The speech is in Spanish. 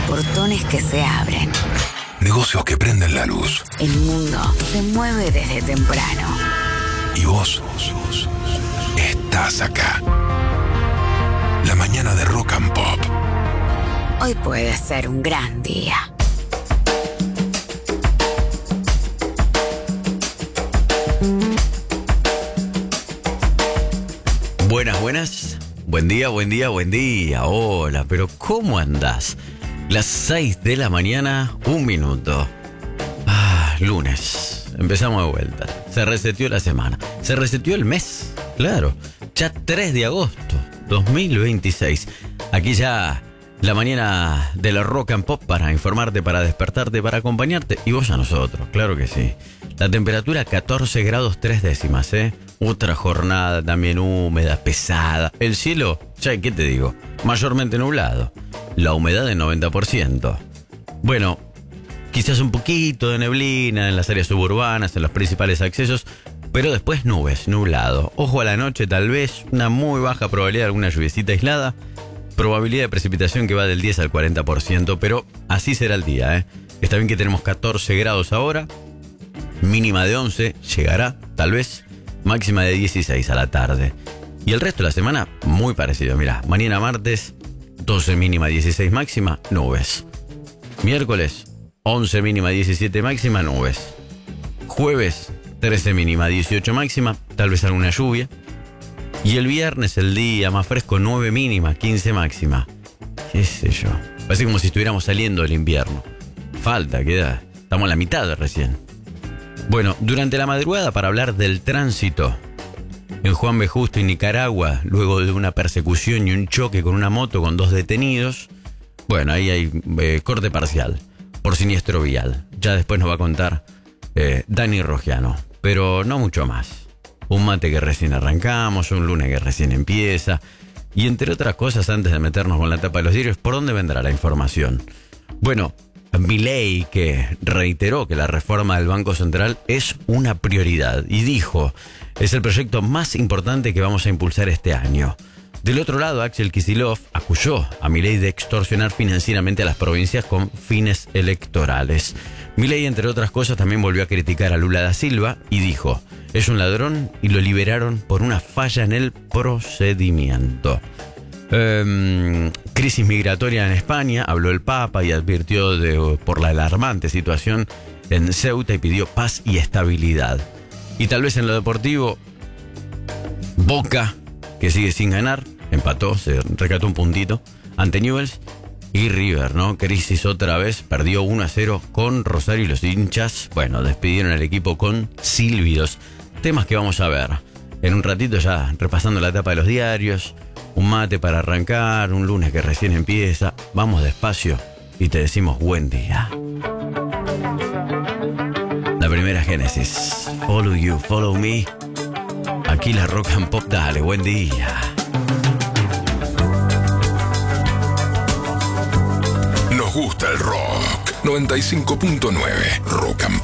portones que se abren. Negocios que prenden la luz. El mundo se mueve desde temprano. Y vos estás acá. La mañana de Rock and Pop. Hoy puede ser un gran día. Buenas. Buen día. Hola, pero ¿cómo andás? Las 6 de la mañana, 1 minuto. Lunes. Empezamos de vuelta. Se reseteó la semana. Se reseteó el mes. Claro. Ya 3 de agosto 2026. Aquí ya la mañana de la Rock and Pop para informarte, para despertarte, para acompañarte. Y vos a nosotros, claro que sí. La temperatura 14 grados 3 décimas, Otra jornada también húmeda, pesada. El cielo, ya qué te digo, mayormente nublado. La humedad del 90%. Bueno, quizás un poquito de neblina en las áreas suburbanas, en los principales accesos, pero después nubes, nublado. Ojo a la noche, tal vez una muy baja probabilidad de alguna lluviecita aislada. Probabilidad de precipitación que va del 10 al 40%, pero así será el día, Está bien que tenemos 14 grados ahora, mínima de 11, llegará, tal vez, máxima de 16 a la tarde. Y el resto de la semana, muy parecido. Mirá, mañana martes, 12 mínima, 16 máxima, nubes. Miércoles, 11 mínima, 17 máxima, nubes. Jueves, 13 mínima, 18 máxima, tal vez alguna lluvia. Y el viernes, el día más fresco, 9 mínima, 15 máxima. Qué sé yo. Parece como si estuviéramos saliendo del invierno. Falta, queda. Estamos a la mitad recién. Bueno, durante la madrugada para hablar del tránsito en Juan B. Justo y Nicaragua, luego de una persecución y un choque con una moto con 2 detenidos. Bueno, ahí hay corte parcial por siniestro vial. Ya después nos va a contar Dani Rogiano, pero no mucho más. Un mate que recién arrancamos, un lunes que recién empieza. Y entre otras cosas, antes de meternos con la tapa de los diarios, ¿por dónde vendrá la información? Bueno, Milei, que reiteró que la reforma del Banco Central es una prioridad y dijo, es el proyecto más importante que vamos a impulsar este año. Del otro lado, Axel Kicillof acusó a Milei de extorsionar financieramente a las provincias con fines electorales. Milei, entre otras cosas, también volvió a criticar a Lula da Silva y dijo, es un ladrón y lo liberaron por una falla en el procedimiento. Crisis migratoria en España, habló el Papa y advirtió por la alarmante situación en Ceuta y pidió paz y estabilidad. Y tal vez en lo deportivo, Boca, que sigue sin ganar, empató, se rescató un puntito ante Newell's. Y River, ¿no? Crisis otra vez, perdió 1-0 con Rosario y los hinchas, bueno, despidieron al equipo con silbidos. Temas que vamos a ver en un ratito, ya repasando la etapa de los diarios. Un mate para arrancar, un lunes que recién empieza. Vamos despacio y te decimos buen día. La primera génesis. Follow you, follow me. Aquí la Rock and Pop, dale, buen día. Nos gusta el rock. 95.9 Rock and